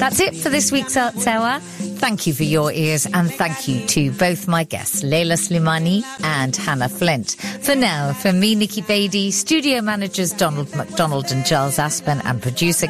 That's it for this week's Arts Hour. Thank you for your ears, and thank you to both my guests, Leila Slimani and Hannah Flint. For now, from me, Nikki Beattie, studio managers Donald McDonald and Giles Aspen, and producer